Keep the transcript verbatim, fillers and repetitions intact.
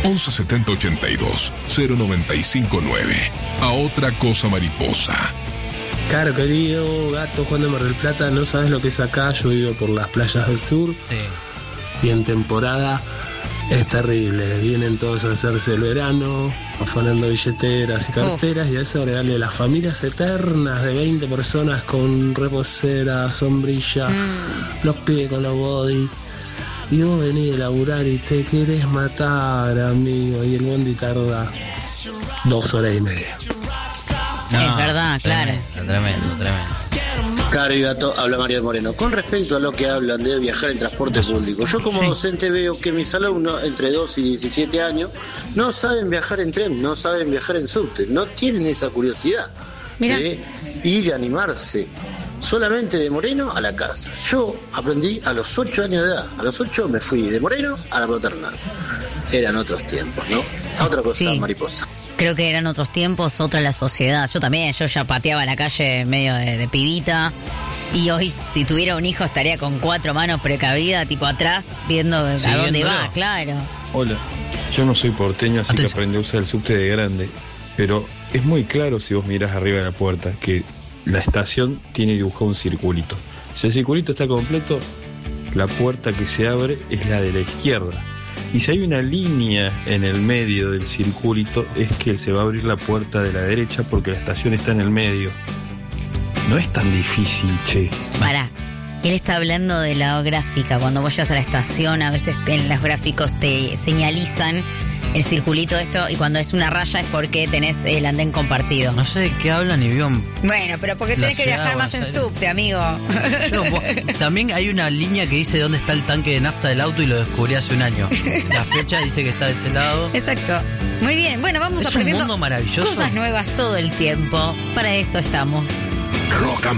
once setenta ochenta y dos cero noventa y cinco nueve. A otra cosa mariposa. Caro querido, gato Juan de Mar del Plata, no sabes lo que es acá. Yo vivo por las playas del sur. Sí. Y en temporada es terrible. Vienen todos a hacerse el verano, afanando billeteras y carteras. Uf. Y a eso agregarle las familias eternas de veinte personas con reposera, sombrilla, mm. los pibes con los body. Y vos venís a laburar y te querés matar, amigo. Y el bondi tarda dos horas y media. No, es verdad, tremendo, claro. Tremendo, tremendo. Caro y gato, habla María Moreno. Con respecto a lo que hablan de viajar en transporte público, yo como sí. docente veo que mis alumnos entre dos y diecisiete años no saben viajar en tren, no saben viajar en subte, no tienen esa curiosidad Mirá. de ir a animarse. Solamente de Moreno a la casa. Yo aprendí a los ocho años de edad. A los ocho me fui de Moreno a la Paternal. Eran otros tiempos, ¿no? Otra cosa, sí. mariposa. Creo que eran otros tiempos, otra la sociedad. Yo también, yo ya pateaba la calle medio de, de pibita. Y hoy, si tuviera un hijo, estaría con cuatro manos precavida, tipo atrás, viendo a dónde va, claro. Hola, yo no soy porteño, así Atención. que aprendí a usar el subte de grande. Pero es muy claro si vos mirás arriba de la puerta que la estación tiene dibujado un circulito. Si el circulito está completo, la puerta que se abre es la de la izquierda. Y si hay una línea en el medio del circulito, es que se va a abrir la puerta de la derecha porque la estación está en el medio. No es tan difícil, che. Pará, él está hablando de la gráfica. Cuando vos llegas a la estación, a veces en los gráficos te señalizan el circulito esto, y cuando es una raya es porque tenés el andén compartido. No sé de qué hablan ni vio. Bueno, pero porque tenés que viajar más en subte, amigo. Yo, vos, también hay una línea que dice dónde está el tanque de nafta del auto y lo descubrí hace un año. La fecha dice que está de ese lado. Exacto. Muy bien, bueno, vamos es aprendiendo un mundo maravilloso. Cosas nuevas todo el tiempo. Para eso estamos. Rock